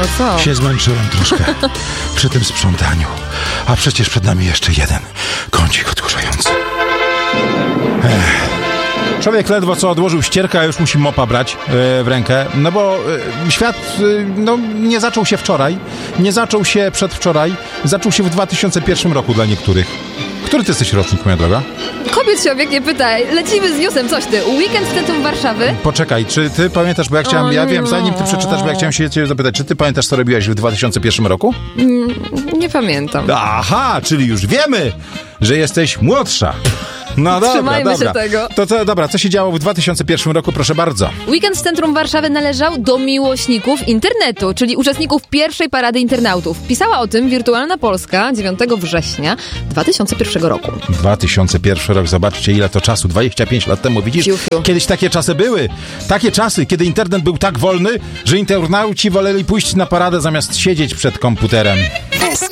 No co? Się zmęczyłem troszkę przy tym sprzątaniu. A przecież przed nami jeszcze jeden kącik odkurzający. Człowiek ledwo co odłożył ścierkę, a już musi mopa brać w rękę. No bo świat nie zaczął się wczoraj, nie zaczął się przedwczoraj, zaczął się w 2001 roku dla niektórych. Który ty jesteś rocznik, moja droga? Kobiet się o wiek nie pytaj. Lecimy z newsem, coś ty. Weekend w centrum Warszawy. Poczekaj, czy ty pamiętasz, bo ja chciałem, ja wiem, zanim ty przeczytasz, bo ja chciałem się ciebie zapytać, czy ty pamiętasz, co robiłaś w 2001 roku? Nie pamiętam. Aha, czyli już wiemy, że jesteś młodsza. No dobra, Trzymajmy dobra. się tego. Dobra, co się działo w 2001 roku, proszę bardzo. Weekend w centrum Warszawy należał do miłośników internetu, czyli uczestników pierwszej parady internautów. Pisała o tym Wirtualna Polska 9 września 2001 roku. 2001 rok, zobaczcie ile to czasu, 25 lat temu, widzisz? Fiu. Kiedyś takie czasy były. Takie czasy, kiedy internet był tak wolny, że internauci woleli pójść na paradę zamiast siedzieć przed komputerem.